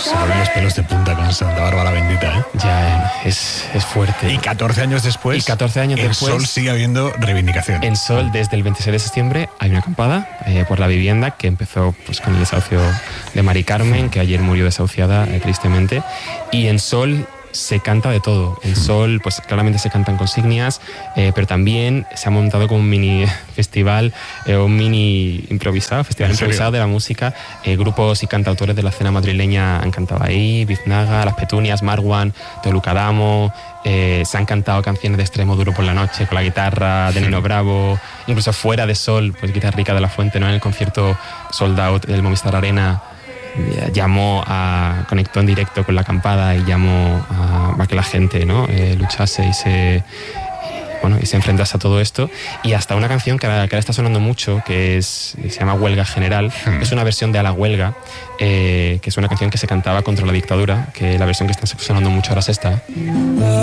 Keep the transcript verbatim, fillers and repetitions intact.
se ponen los pelos de punta con Santa Bárbara bendita, ¿eh? Ya, es, es fuerte. Y catorce años después, y catorce años en después, Sol sigue habiendo reivindicación. En Sol, desde el veintiséis de septiembre, hay una acampada eh, por la vivienda que empezó pues, con el desahucio de Mari Carmen, que ayer murió desahuciada eh, tristemente. Y en Sol se canta de todo. En Sol, pues claramente se cantan consignias, eh, pero también se ha montado como un mini festival, eh, un mini improvisado, festival improvisado de la música. Eh, grupos y cantautores de la escena madrileña han cantado ahí, Biznaga, Las Petunias, Marwan, Toluca Damo. Eh, se han cantado canciones de Extremo Duro por la Noche con la guitarra de Nino Bravo, incluso fuera de Sol, pues Guitarrica de la Fuente, ¿no? En el concierto Sold Out del Movistar Arena, llamó a, conectó en directo con la acampada y llamó a, a que la gente, ¿no? eh, luchase y se, bueno, y se enfrentase a todo esto. Y hasta una canción que ahora, que ahora está sonando mucho, que es, se llama Huelga General, hmm. es una versión de A la Huelga, eh, que es una canción que se cantaba contra la dictadura, que la versión que está sonando mucho ahora es esta.